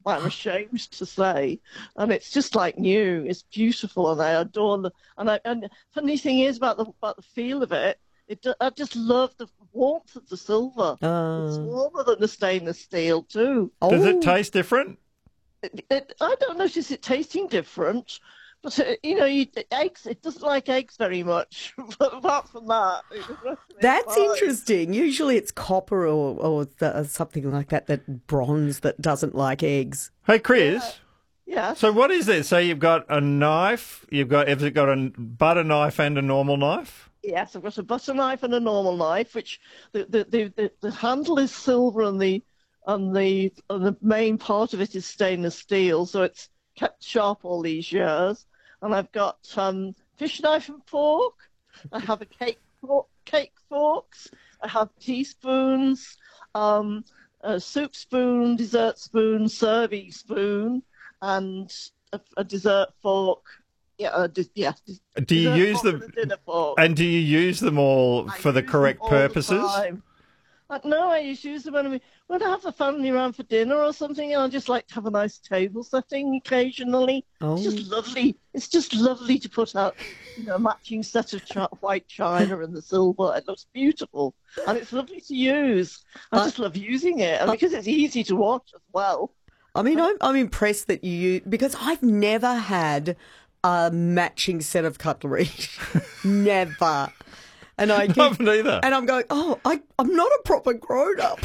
I'm ashamed to say, and it's just like new. It's beautiful, and I adore the. And funny thing is about the feel of it. I just love the warmth of the silver. It's Uh, warmer than the stainless steel too. Does it oh, taste different? I don't notice it tasting different, but eggs. It doesn't like eggs very much. But apart from that, the rest of it's that's fine. interesting. Usually it's copper or something like that, that bronze that doesn't like eggs. Hey, Yeah. Chris. So Yes. what is it? So you've got a knife. Has it got a butter knife and a normal knife? Yes, I've got a butter knife and a normal knife, which the handle is silver and the main part of it is stainless steel, so it's kept sharp all these years. And I've got fish knife and fork. I have a cake forks. I have teaspoons, a soup spoon, dessert spoon, serving spoon, and a dessert fork. Yeah, Do you dessert use fork and them? a dinner fork. And do you use them all I for the use them correct all the purposes? time. No, I just use them when I have the family around for dinner or something, and I just like to have a nice table setting occasionally. It's Oh, just lovely. It's just lovely to put out, a matching set of white china and the silver. It looks beautiful, and it's lovely to use. I I, just love using it, and because it's easy to watch as well. I mean, I'm impressed that because I've never had a matching set of cutlery. Never. And I I keep, haven't either. and I'm going, I'm not a proper grown up.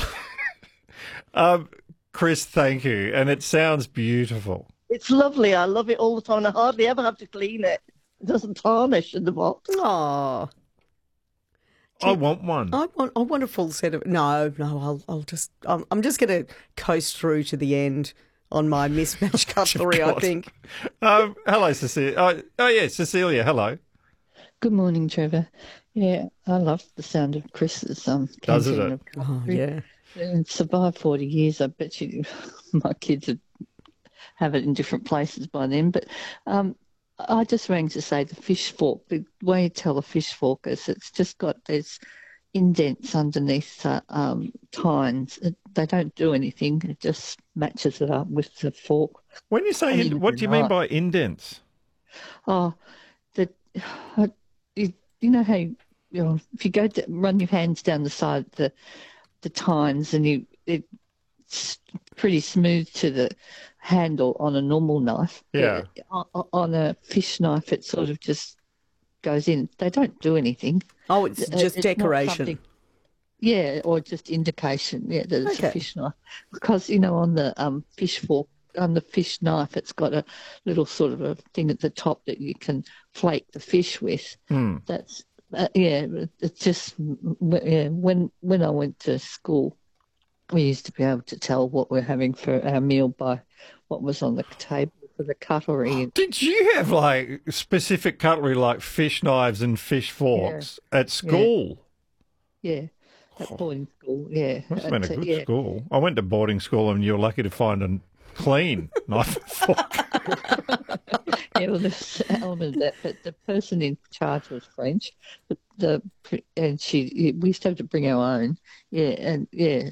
Chris, thank you. And it sounds beautiful. It's lovely. I love it all the time, and I hardly ever have to clean it. It doesn't tarnish in the box. Oh, I want one. I want a full set of. No, I'm just going to coast through to the end on my mismatched cutlery, I God. think. Hello, Cecilia. Yeah, Cecilia, hello. Good morning, Trevor. Yeah, I love the sound of Chris's Doesn't canteen it? of Oh, cutlery. yeah. And it's survived 40 years. I bet you my kids would have it in different places by then. But I just rang to say the fish fork, the way you tell a fish fork is it's just got these indents underneath tines. They don't do anything. It just matches it up with the fork. When you say, And you what do do you mean not. by indents? Oh, the you know how if you run your hands down the side of the tines and it's pretty smooth to the handle on a normal knife. Yeah. On a fish knife, it sort of just goes in. They don't do anything. Oh, it's just It's not decoration. something. Yeah, or just indication. Yeah, that it's a Okay. fish knife because on the fish fork. On the fish knife, it's got a little sort of a thing at the top that you can flake the fish with. That's yeah. It's just yeah. When I went to school, we used to be able to tell what we're having for our meal by what was on the table for the cutlery. Did you have like specific cutlery like fish knives and fish forks at school? Yeah, at boarding school. Yeah, Must have been a good yeah. school. I went to boarding school and you were lucky to find a clean knife and fork. Yeah, well, there's an element of that, but the person in charge was French, but we used to have to bring our own. Yeah, and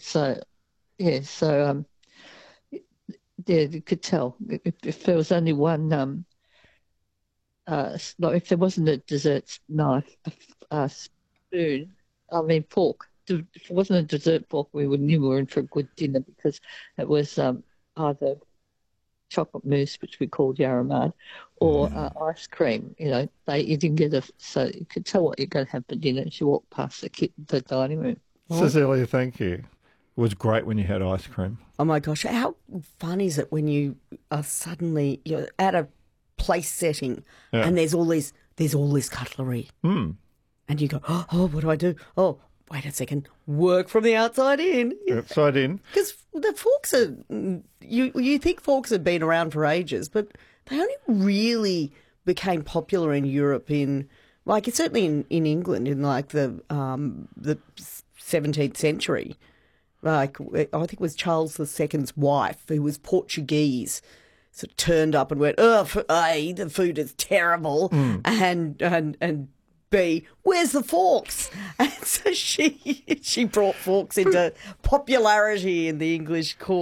yeah, you could tell if there was only one like if there wasn't a dessert knife, spoon, I mean fork. If it wasn't a dessert fork, we would knew we were in for a good dinner because it was either chocolate mousse, which we called Yaramad, or ice cream. You didn't get so you could tell what you're going to have for dinner as you walk past the dining room. Cecilia, thank you. It was great when you had ice cream. Oh my gosh, how fun is it when you are suddenly you're at a place setting and there's all this cutlery. And you go, oh, what do I do? Oh, wait a second, work from the outside in. Outside in. Because the forks are, you think forks have been around for ages, but they only really became popular in Europe certainly in England in like the 17th century. Like, I think it was Charles II's wife, who was Portuguese, sort of turned up and went, A, the food is terrible, and B, where's the forks? And so she brought forks into popularity in the English court.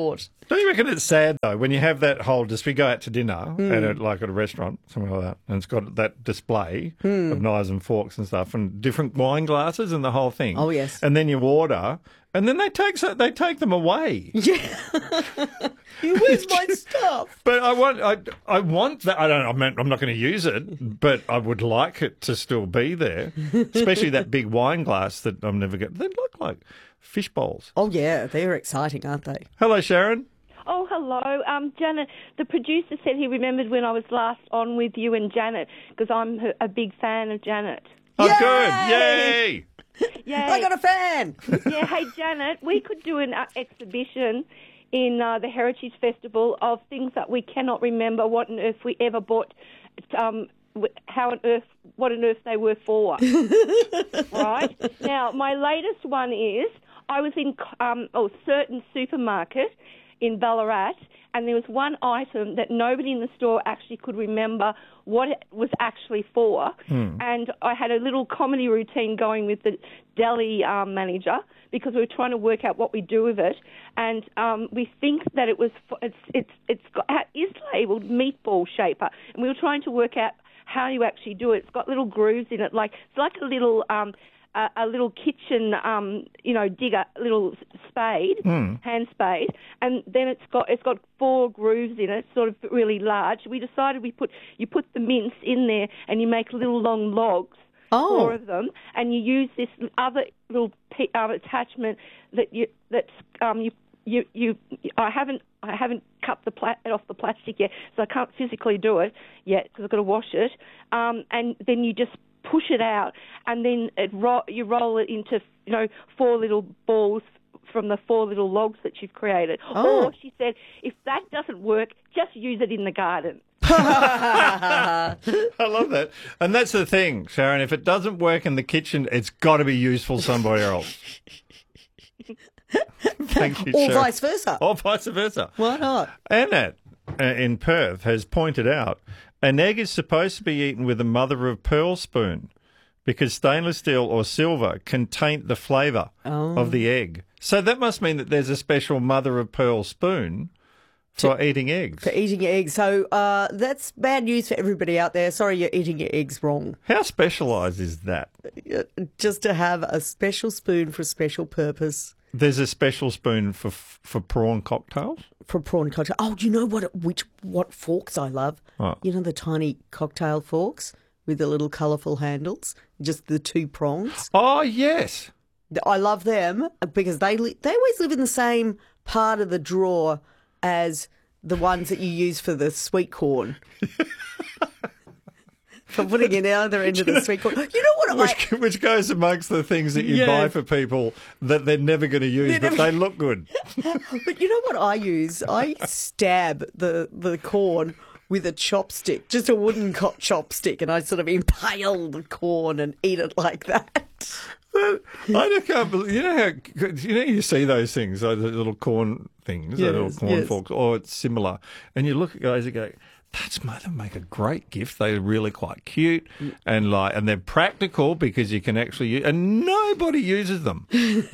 Don't you reckon it's sad though when you have that whole we go out to dinner like at a restaurant, something like that, and it's got that display of knives and forks and stuff and different wine glasses and the whole thing. Oh, yes. And then you order, and then they take them away. Yeah. Where's my stuff? But I want that. I'm not going to use it, but I would like it to still be there, especially that big wine glass that I'm never getting. They look like fish bowls. Oh, yeah. They're exciting, aren't they? Hello, Sharon. Oh, hello. Janet, the producer said he remembered when I was last on with you and Janet because I'm a big fan of Janet. Oh, Yay! good. Yay! Yay. I got a fan. Yeah, hey, Janet, we could do an exhibition in the Heritage Festival of things that we cannot remember what on earth we ever bought, what on earth they were for. Right? Now, my latest one is I was in a certain supermarket in Ballarat, and there was one item that nobody in the store actually could remember what it was actually for. And I had a little comedy routine going with the deli manager because we were trying to work out what we do with it. And we think that it is labelled meatball shaper, and we were trying to work out how you actually do it. It's got little grooves in it, it's like a little kitchen, digger, little spade, hand spade, and then it's got 4 grooves in it, sort of really large. We decided you put the mince in there and you make little long logs, 4 of them, and you use this other little attachment I haven't cut it off the plastic yet, so I can't physically do it yet because I've got to wash it, and then you just push it out, and then you roll it into 4 little balls from the 4 little logs that you've created. Or she said, if that doesn't work, just use it in the garden. I love that. And that's the thing, Sharon. If it doesn't work in the kitchen, it's got to be useful somewhere else. Thank you, Or Sharon. vice versa. Or vice versa. Why not? Annette in Perth has pointed out an egg is supposed to be eaten with a mother of pearl spoon because stainless steel or silver can taint the flavour of the egg. So that must mean that there's a special mother of pearl spoon for eating eggs. For eating eggs. So that's bad news for everybody out there. Sorry, you're eating your eggs wrong. How specialised is that? Just to have a special spoon for a special purpose. There's a special spoon for prawn cocktails? For prawn cocktail. Oh, do you know what forks I love? What? You know the tiny cocktail forks with the little colourful handles? Just the 2 prongs? Oh, yes. I love them because they always live in the same part of the drawer as the ones that you use for the sweet corn. For putting it either end of the sweet corn. You know what? Which goes amongst the things that you buy for people that they're never going to use, but they look good. But you know what I use? I stab the corn with a chopstick, just a wooden chopstick, and I sort of impale the corn and eat it like that. I just can't believe, you see those things, those little corn things, those little corn forks, or it's similar, and you look at guys and go, they make a great gift. They're really quite cute and they're practical because you can actually use, and nobody uses them.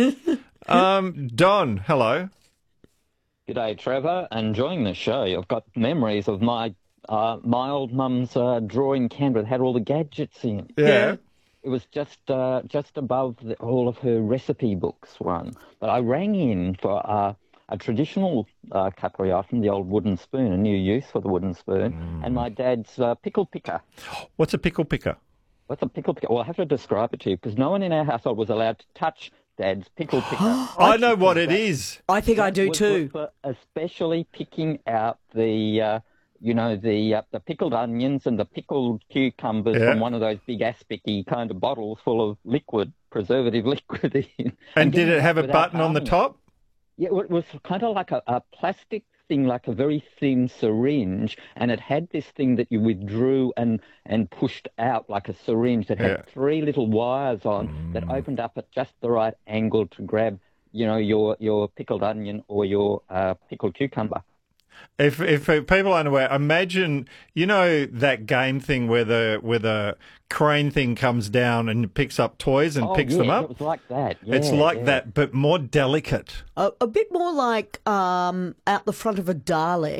Don, hello. G'day, Trevor. Enjoying the show. I've got memories of my old mum's drawer in Canberra that had all the gadgets in. Yeah. It was just above all of her recipe books one. But I rang in for a traditional cutlery item, the old wooden spoon, a new use for the wooden spoon, and my dad's pickle picker. What's a pickle picker? What's a pickle picker? Well, I have to describe it to you because no one in our household was allowed to touch Dad's pickle picker. I know what it is. I think I do too. For especially picking out the pickled onions and the pickled cucumbers from one of those big aspicy kind of bottles full of preservative liquid in. And did it have a button on the top? Yeah, it was kind of like a plastic thing, like a very thin syringe, and it had this thing that you withdrew and pushed out like a syringe that had 3 little wires on that opened up at just the right angle to grab, your pickled onion or your pickled cucumber. If people aren't aware, imagine, you know, that game thing where the crane thing comes down and picks up toys and picks them up. It was like that. Yeah, it's like that, but more delicate. A bit more like out the front of a Dalek.